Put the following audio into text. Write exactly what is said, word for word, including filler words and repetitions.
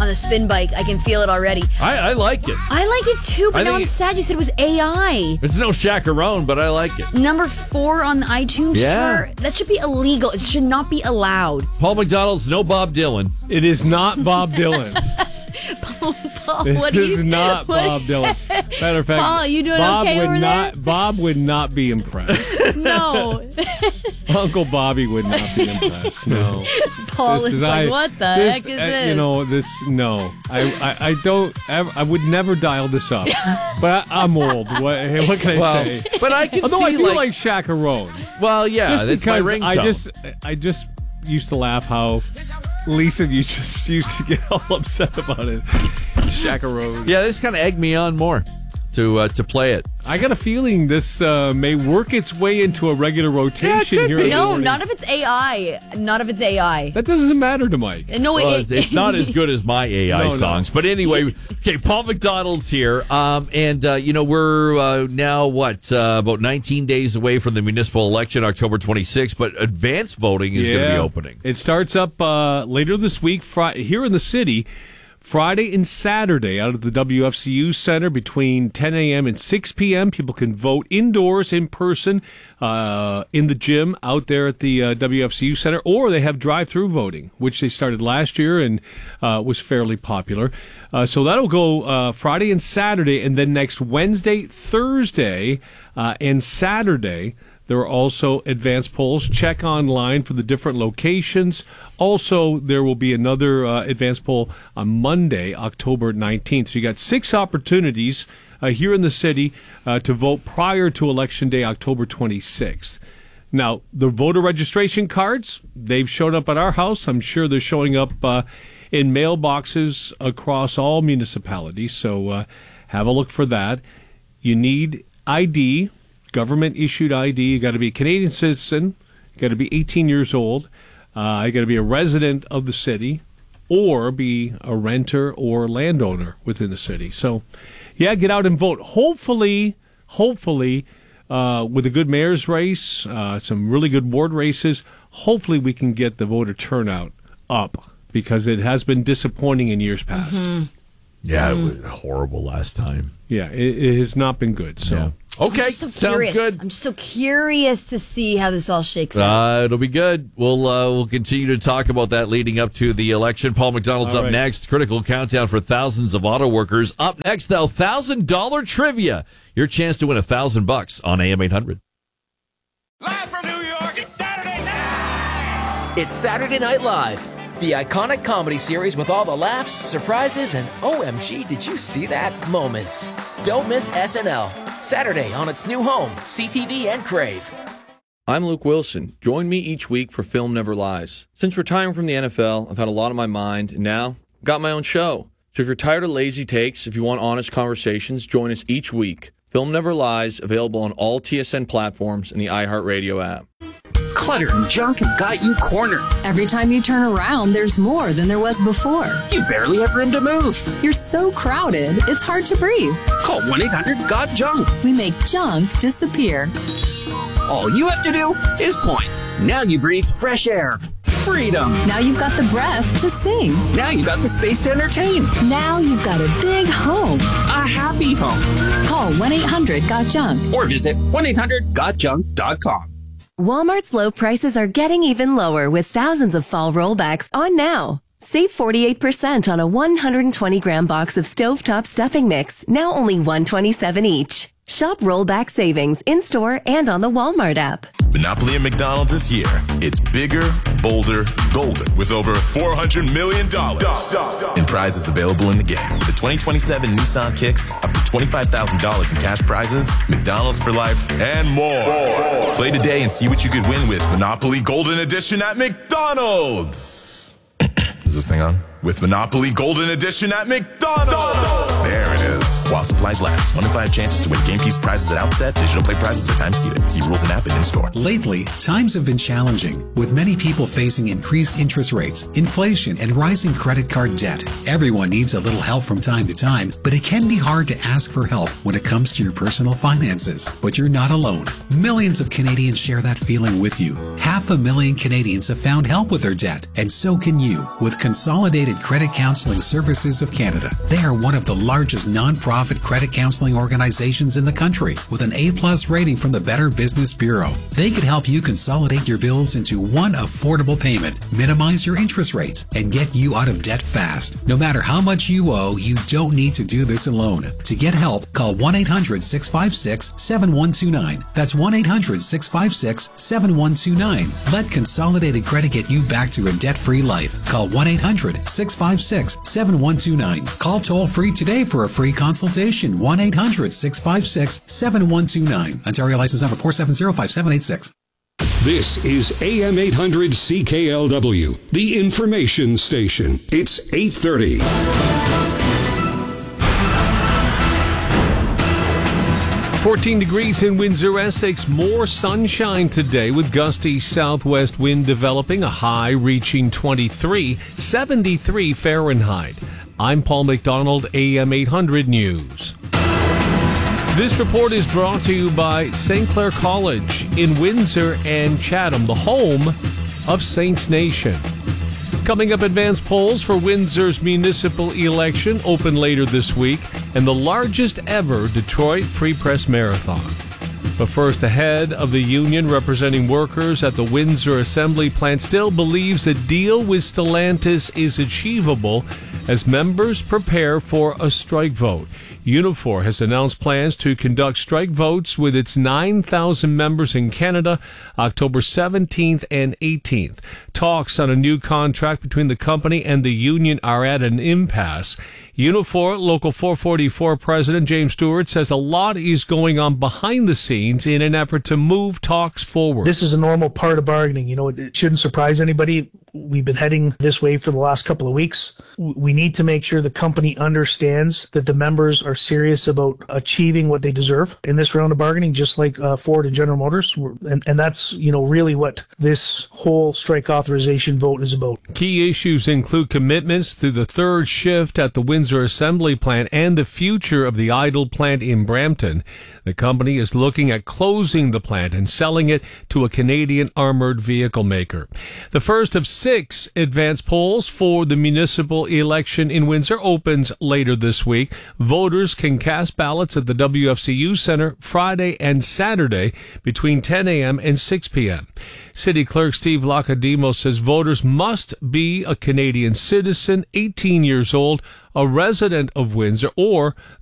on the spin bike. I can feel it already. I, I like it. I like it too, but I now I'm think- sad you said it was A I. It's no chaperone, but I like it. Number four on the iTunes Yeah. chart. That should be illegal. It should not be allowed. Paul McDonald's, no Bob Dylan. It is not Bob Dylan. Paul, Paul, This what do is you not what- Bob Dylan. Matter of fact, Paul, you doing Bob okay would over not, there? Bob would not be impressed. No. Uncle Bobby would not be impressed. No. Paul This is is- like, I- what the this, heck is uh, this? You know, this, no. I, I, I don't, ever, I would never dial this up. But I, I'm old. What, hey, what can I Well, say? but I can Although see I do like, like Chacarone. well, yeah, Just that's my because ringtone. I just, I just used to laugh how Lisa, you just used to get all upset about it. Chacarone. yeah, this kind of egged me on more to uh, to play it. I got a feeling this uh, may work its way into a regular rotation could here. be. in the No, morning. not if it's A I. Not if it's A I. That doesn't matter to Mike. No, Well, it, it's, it's not as good as my A I No, no. songs, but anyway. Okay, Paul McDonald's here, um, and uh, you know we're uh, now what uh, about nineteen days away from the municipal election, October twenty-sixth. But advanced voting is going to be opening. It starts up uh, later this week Friday, here in the city. Friday and Saturday out at the W F C U Center between ten a.m. and six p.m. People can vote indoors, in person, uh, in the gym out there at the uh, W F C U Center, or they have drive-through voting, which they started last year and uh, was fairly popular. Uh, so that'll go uh, Friday and Saturday, and then next Wednesday, Thursday, uh, and Saturday, there are also advanced polls. Check online for the different locations. Also, there will be another uh, advanced poll on Monday, October nineteenth. So you got six opportunities uh, here in the city uh, to vote prior to Election Day, October twenty-sixth. Now, the voter registration cards, they've shown up at our house. I'm sure they're showing up uh, in mailboxes across all municipalities. So uh, have a look for that. You need I D. Government-issued I D. You got to be a Canadian citizen. You got to be eighteen years old. Uh, you got to be a resident of the city, or be a renter or landowner within the city. So, yeah, get out and vote. Hopefully, hopefully, uh, with a good mayor's race, uh, some really good ward races, hopefully we can get the voter turnout up, because it has been disappointing in years past. Mm-hmm. Yeah, it was horrible last time. Yeah, it, it has not been good. So. Yeah. Okay, I'm just so sounds curious. good. I'm just so curious to see how this all shakes out. Uh, it'll be good. We'll uh, we'll continue to talk about that leading up to the election. Paul McDonald's All up right. next. Critical countdown for thousands of auto workers. Up next, though, thousand dollar trivia. Your chance to win a thousand bucks on A M eight hundred. Live from New York, it's Saturday night! It's Saturday Night Live, the iconic comedy series with all the laughs, surprises, and O M G, did you see that moments. Don't miss S N L, Saturday on its new home, C T V and Crave. I'm Luke Wilson. Join me each week for Film Never Lies. Since retiring from the N F L, I've had a lot on my mind, and now I've got my own show. So if you're tired of lazy takes, if you want honest conversations, join us each week. Film Never Lies, available on all T S N platforms and the iHeartRadio app. Clutter and junk have got you cornered. Every time you turn around, there's more than there was before. You barely have room to move. You're so crowded, it's hard to breathe. Call one eight hundred got junk. We make junk disappear. All you have to do is point. Now you breathe fresh air. Freedom. Now you've got the breath to sing. Now you've got the space to entertain. Now you've got a big home. A happy home. Call one eight hundred got junk. Or visit one eight hundred got junk dot com. Walmart's low prices are getting even lower with thousands of fall rollbacks on now. Save forty-eight percent on a one hundred twenty gram box of stovetop stuffing mix, now only one dollar and twenty-seven cents each. Shop rollback savings in-store and on the Walmart app. Monopoly at McDonald's is here. It's bigger, bolder, golden, with over four hundred million dollars in prizes available in the game. The twenty twenty-seven Nissan Kicks, up to twenty-five thousand dollars in cash prizes, McDonald's for life, and more. Play today and see what you could win with Monopoly Golden Edition at McDonald's. Is this thing on? With Monopoly Golden Edition at McDonald's. There it is. price while supplies last. One in five chances to win GameKeys prizes at outset. Digital play prizes are time seated. See rules and app and in-store. Lately, times have been challenging, with many people facing increased interest rates, inflation, and rising credit card debt. Everyone needs a little help from time to time, but it can be hard to ask for help when it comes to your personal finances. But you're not alone. Millions of Canadians share that feeling with you. Half a million Canadians have found help with their debt, and so can you with Consolidated Credit Counseling Services of Canada. They are one of the largest non-profit credit counseling organizations in the country with an A-plus rating from the Better Business Bureau. They could help you consolidate your bills into one affordable payment, minimize your interest rates, and get you out of debt fast. No matter how much you owe, you don't need to do this alone. To get help, call one eight hundred six five six seven one two nine. That's one eight hundred six five six seven one two nine. Let Consolidated Credit get you back to a debt-free life. Call one eight hundred six five six seven one two nine. Call toll-free today for a free consultation. one eight hundred six five six seven one two nine. Ontario license number four seven zero five seven eight six. This is A M eight hundred C K L W, the information station. It's eight thirty. fourteen degrees in Windsor, Essex. More sunshine today with gusty southwest wind developing, a high reaching twenty-three, seventy-three Fahrenheit. I'm Paul McDonald, A M eight hundred News. This report is brought to you by Saint Clair College in Windsor and Chatham, the home of Saints Nation. Coming up, advanced polls for Windsor's municipal election open later this week, and the largest ever Detroit Free Press Marathon. But first, the head of the union representing workers at the Windsor Assembly Plant still believes the deal with Stellantis is achievable as members prepare for a strike vote. Unifor has announced plans to conduct strike votes with its nine thousand members in Canada October seventeenth and eighteenth. Talks on a new contract between the company and the union are at an impasse. Unifor Local four forty-four President James Stewart says a lot is going on behind the scenes in an effort to move talks forward. This is a normal part of bargaining. You know, it, it shouldn't surprise anybody. We've been heading this way for the last couple of weeks. We need to make sure the company understands that the members are serious about achieving what they deserve in this round of bargaining, just like uh, Ford and General Motors. And, and that's, you know, really what this whole strike authorization vote is about. Key issues include commitments to the third shift at the Windsor Assembly Plant and the future of the idle plant in Brampton. The company is looking at closing the plant and selling it to a Canadian armored vehicle maker. The first of six advance polls for the municipal election in Windsor opens later this week. Voters can cast ballots at the W F C U Centre Friday and Saturday between ten a.m. and six p.m. City Clerk Steve Lacademo says voters must be a Canadian citizen, eighteen years old, a resident of Windsor, or